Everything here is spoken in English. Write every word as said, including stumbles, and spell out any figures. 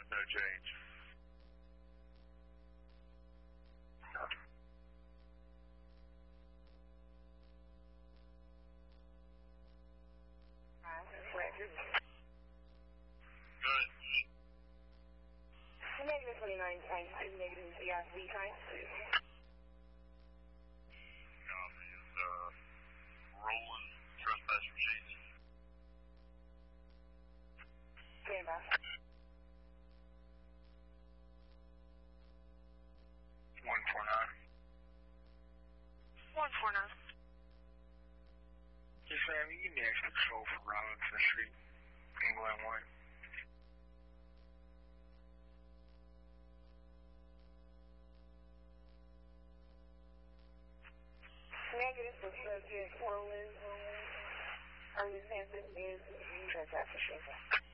no change. Good. Negative twenty-nine times two, negative Z R Z times two. Copy. It's uh, rolling trespasser sheets. Stand by. one four nine. one four nine. Yes, ma'am. You give me extra control for Robinson Street in Glenwood. Negative for subject rolling. Understand this is transaction.